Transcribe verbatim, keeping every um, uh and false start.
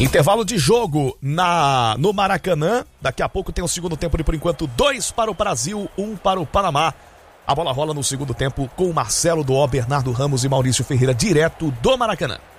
Intervalo de jogo na, no Maracanã. Daqui a pouco tem o segundo tempo de, por enquanto, dois para o Brasil, um para o Panamá. A bola rola no segundo tempo com o Marcelo Doó, Bernardo Ramos e Maurício Ferreira, direto do Maracanã.